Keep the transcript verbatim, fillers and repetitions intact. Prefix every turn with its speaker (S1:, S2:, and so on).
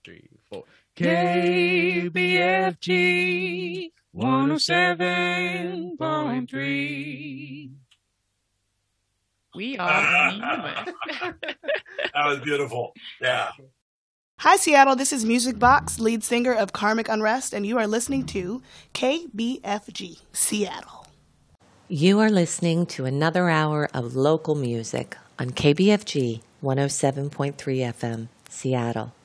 S1: three, four. K B F G one oh seven point three.
S2: We are human.
S3: That was beautiful. Yeah.
S4: Hi, Seattle. This is Music Box, lead singer of Karmic Unrest, and you are listening to K B F G Seattle.
S5: You are listening to another hour of local music on K B F G one oh seven point three F M, Seattle.